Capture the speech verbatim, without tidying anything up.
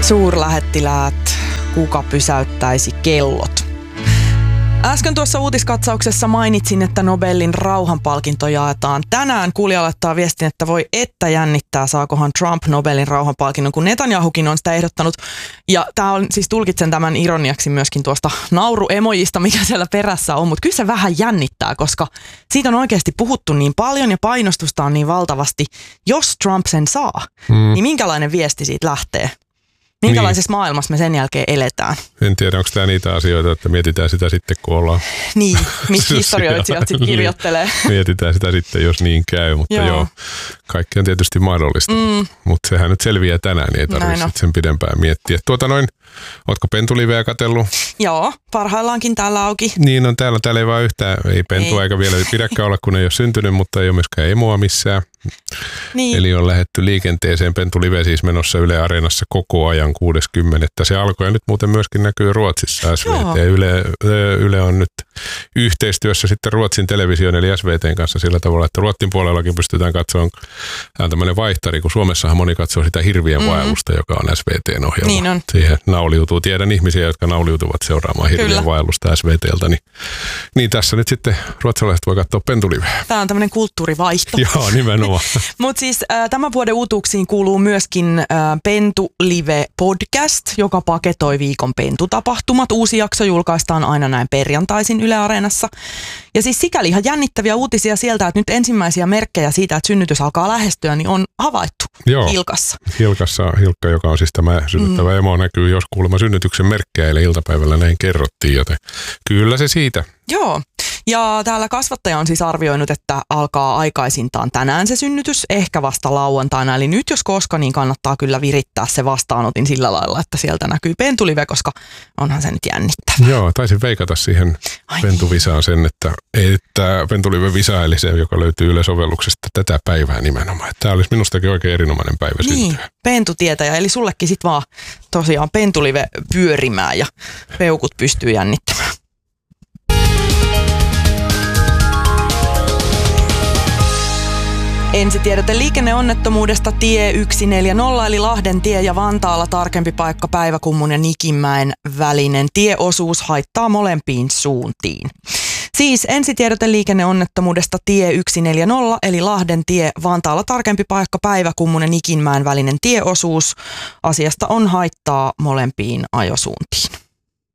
Suurlähettiläät, kuka pysäyttäisi kellot? Äsken tuossa uutiskatsauksessa mainitsin, että Nobelin rauhanpalkinto jaetaan tänään. Kuulija laittaa viestin, että voi että jännittää, saakohan Trump Nobelin rauhanpalkinnon, kun Netanyahukin on sitä ehdottanut. Ja tämä on siis, tulkitsen tämän ironiaksi myöskin tuosta nauruemojista, mikä siellä perässä on, mutta kyllä se vähän jännittää, koska siitä on oikeasti puhuttu niin paljon ja painostusta on niin valtavasti. Jos Trump sen saa, hmm. niin minkälainen viesti siitä lähtee? Minkälaisessa niin. maailmassa me sen jälkeen eletään? En tiedä, onko tämä niitä asioita, että mietitään sitä sitten, kun ollaan... Niin, miksi historioitsijat sitten kirjoittelee. Niin, mietitään sitä sitten, jos niin käy, mutta joo, joo kaikki on tietysti mahdollista. Mm. Mutta sehän nyt selviää tänään, niin ei tarvitse sen pidempään miettiä. Tuota noin, ootko pentuliveä katsellut? Joo, parhaillaankin täällä auki. Niin on täällä, täällä ei vaan yhtään, ei pentua ei. eikä vielä pidäkään olla, kun ei ole syntynyt, mutta ei ole myöskään emoa missään. Niin. Eli on lähdetty liikenteeseen. Pentulive siis menossa Yle Areenassa koko ajan kuudes kymmenettä Se alkoi ja nyt muuten myöskin näkyy Ruotsissa. S V T Yle, Yle on nyt yhteistyössä sitten Ruotsin television eli S V T:n kanssa sillä tavalla, että Ruotsin puolellakin pystytään katsomaan. Tämä on tämmöinen vaihtari, kun Suomessahan moni katsoo sitä Hirvien mm-hmm. vaellusta, joka on S V T:n ohjelma. Niin on. Siihen nauliutuu. Tiedän ihmisiä, jotka nauliutuvat seuraamaan Hirvien Kyllä. vaellusta S V T:ltä. Niin, niin tässä nyt sitten ruotsalaiset voi katsoa pentuliveä. Tämä on tämmöinen kulttuurivaihto. Joo, nimenomaan. Mutta siis äh, tämän vuoden uutuuksiin kuuluu myöskin äh, Pentulive podcast, joka paketoi viikon pentutapahtumat. Uusi jakso julkaistaan aina näin perjantaisin Yle Areenassa. Ja siis sikäli ihan jännittäviä uutisia sieltä, että nyt ensimmäisiä merkkejä siitä, että synnytys alkaa lähestyä, niin on havaittu Joo. Hilkassa. Hilkassa. Hilkka, joka on siis tämä synnyttävä mm. emo, näkyy jos kuulemma synnytyksen merkkejä, eli iltapäivällä näin kerrottiin, joten kyllä se siitä. Joo. Ja täällä kasvattaja on siis arvioinut, että alkaa aikaisintaan tänään se synnytys, ehkä vasta lauantaina. Eli nyt jos koska, niin kannattaa kyllä virittää se vastaanotin sillä lailla, että sieltä näkyy pentulive, koska onhan se nyt jännittävää. Joo, taisin veikata siihen Ai pentuvisaan sen, että, että pentulive visa, eli se, joka löytyy Yle-sovelluksesta tätä päivää nimenomaan. Tämä olisi minustakin oikein erinomainen päivä niin, syntyä. Pentutietäjä, eli sullekin sitten vaan tosiaan pentulive pyörimään ja peukut pystyy jännittämään. Ensitiedote liikenneonnettomuudesta tie yksi neljäkymmentä eli Lahden tie ja Vantaalla tarkempi paikka Päiväkummun ja Nikinmäen välinen tieosuus haittaa molempiin suuntiin. Siis ensitiedote liikenneonnettomuudesta tie yksi neljäkymmentä eli Lahden tie Vantaalla tarkempi paikka Päiväkummun ja Nikinmäen välinen tieosuus. Asiasta on haittaa molempiin ajosuuntiin.